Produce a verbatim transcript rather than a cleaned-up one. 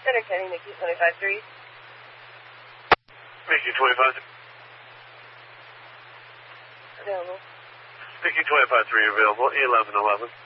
Center County, Mickey twenty-five three. Mickey twenty-five three. Available. Mickey twenty-five three available, eleven eleven.